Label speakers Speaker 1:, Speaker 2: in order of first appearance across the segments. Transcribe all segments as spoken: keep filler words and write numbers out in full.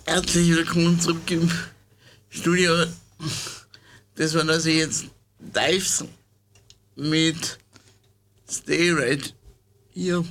Speaker 1: Herzlich willkommen zurück im Studio. Das waren also jetzt Dives mit Stay Right hier.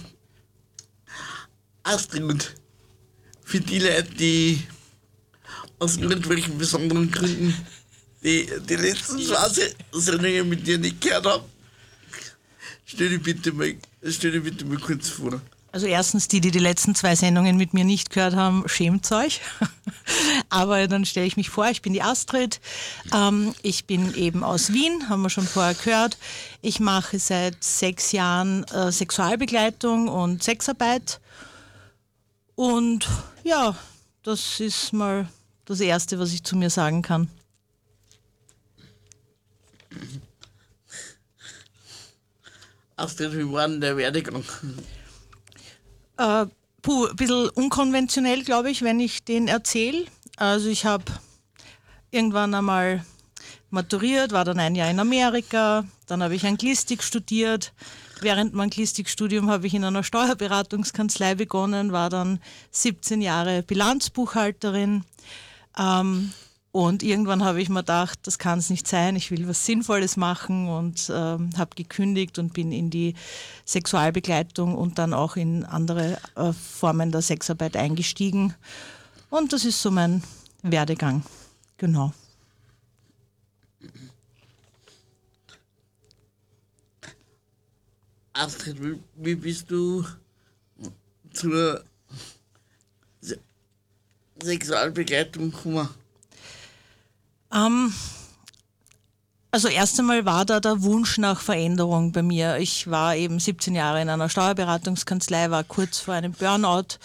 Speaker 1: Astrid, für die Leute, die aus irgendwelchen besonderen Gründen die, die letzten zwei Sendungen mit dir nicht gehört haben, stell dich bitte mal, stell dich bitte mal kurz vor.
Speaker 2: Also erstens, die, die die letzten zwei Sendungen mit mir nicht gehört haben, schämt euch. Aber dann stelle ich mich vor, ich bin die Astrid. Ähm, ich bin eben aus Wien, haben wir schon vorher gehört. Ich mache seit sechs Jahren äh, Sexualbegleitung und Sexarbeit. Und ja, das ist mal das Erste, was ich zu mir sagen kann.
Speaker 1: Astrid, wie war denn der Werdegang?
Speaker 2: Äh, puh, ein bisschen unkonventionell, glaube ich, wenn ich den erzähle. Also ich habe irgendwann einmal maturiert, war dann ein Jahr in Amerika, dann habe ich Anglistik studiert. Während meinem Anglistikstudium habe ich in einer Steuerberatungskanzlei begonnen, war dann siebzehn Jahre Bilanzbuchhalterin. Ähm, Und irgendwann habe ich mir gedacht, das kann es nicht sein, ich will was Sinnvolles machen und ähm, habe gekündigt und bin in die Sexualbegleitung und dann auch in andere äh, Formen der Sexarbeit eingestiegen. Und das ist so mein Werdegang, genau.
Speaker 1: Astrid, wie, wie bist du zur Se- Sexualbegleitung gekommen?
Speaker 2: Ähm, also erst einmal war da der Wunsch nach Veränderung bei mir. Ich war eben siebzehn Jahre in einer Steuerberatungskanzlei, war kurz vor einem Burnout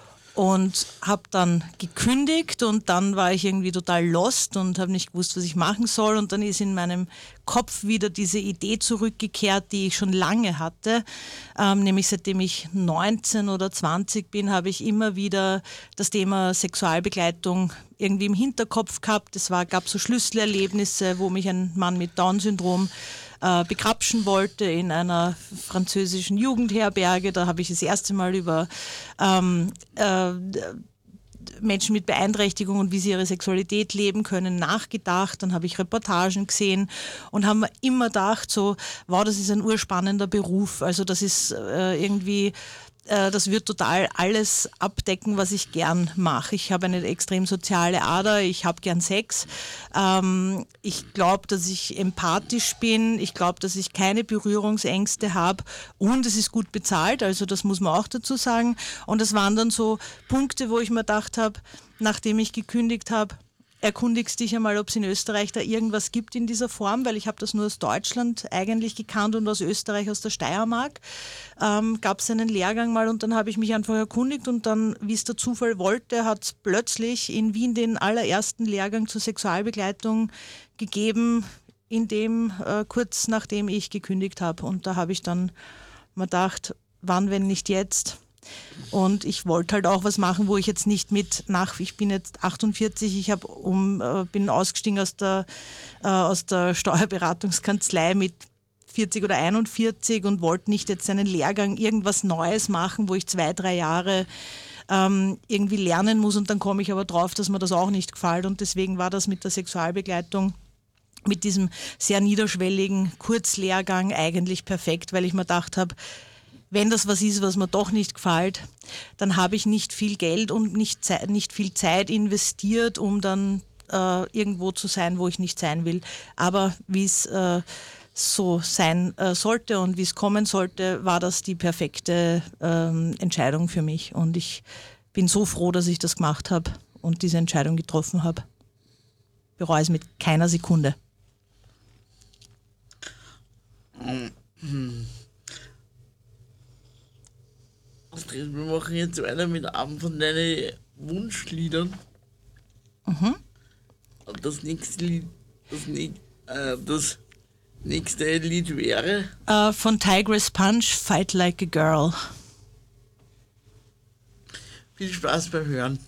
Speaker 2: und habe dann gekündigt und dann war ich irgendwie total lost und habe nicht gewusst, was ich machen soll. Und dann ist in meinem Kopf wieder diese Idee zurückgekehrt, die ich schon lange hatte. Ähm, nämlich seitdem ich neunzehn oder zwanzig bin, habe ich immer wieder das Thema Sexualbegleitung irgendwie im Hinterkopf gehabt. Es war, gab so Schlüsselerlebnisse, wo mich ein Mann mit Down-Syndrom äh, begrapschen wollte in einer französischen Jugendherberge. Da habe ich das erste Mal über ähm, äh, Menschen mit Beeinträchtigung und wie sie ihre Sexualität leben können, nachgedacht. Dann habe ich Reportagen gesehen und haben mir immer gedacht, so, wow, das ist ein urspannender Beruf. Also das ist äh, irgendwie, äh, das wird total alles abdecken, was ich gern mache. Ich habe eine extrem soziale Ader, ich habe gern Sex. Ähm, ich glaube, dass ich empathisch bin. Ich glaube, dass ich keine Berührungsängste habe und es ist gut bezahlt, also das muss man auch dazu sagen. Und das waren dann so Punkte, wo ich mir gedacht habe, nachdem ich gekündigt habe, erkundigst dich einmal, ob es in Österreich da irgendwas gibt in dieser Form, weil ich habe das nur aus Deutschland eigentlich gekannt und aus Österreich, aus der Steiermark. Ähm, gab es einen Lehrgang mal und dann habe ich mich einfach erkundigt und dann, wie es der Zufall wollte, hat es plötzlich in Wien den allerersten Lehrgang zur Sexualbegleitung gegeben, in dem äh, kurz nachdem ich gekündigt habe. Und da habe ich dann mir gedacht, wann, wenn nicht jetzt? Und ich wollte halt auch was machen, wo ich jetzt nicht mit nach, ich bin jetzt achtundvierzig, ich hab um, äh, bin ausgestiegen aus der, äh, aus der Steuerberatungskanzlei mit vierzig oder einundvierzig und wollte nicht jetzt einen Lehrgang, irgendwas Neues machen, wo ich zwei, drei Jahre ähm, irgendwie lernen muss und dann komme ich aber drauf, dass mir das auch nicht gefällt und deswegen war das mit der Sexualbegleitung, mit diesem sehr niederschwelligen Kurzlehrgang eigentlich perfekt, weil ich mir gedacht habe, wenn das was ist, was mir doch nicht gefällt, dann habe ich nicht viel Geld und nicht, Zeit, nicht viel Zeit investiert, um dann äh, irgendwo zu sein, wo ich nicht sein will. Aber wie es äh, so sein äh, sollte und wie es kommen sollte, war das die perfekte ähm, Entscheidung für mich. Und ich bin so froh, dass ich das gemacht habe und diese Entscheidung getroffen habe. Bereue es mit keiner Sekunde.
Speaker 1: Mhm. Wir machen jetzt weiter mit einem von deinen Wunschliedern.
Speaker 2: Mhm.
Speaker 1: Das nächste Lied, das, ne, äh, das nächste Lied wäre?
Speaker 2: Uh, von Tigress Punch, Fight Like a Girl.
Speaker 1: Viel Spaß beim Hören.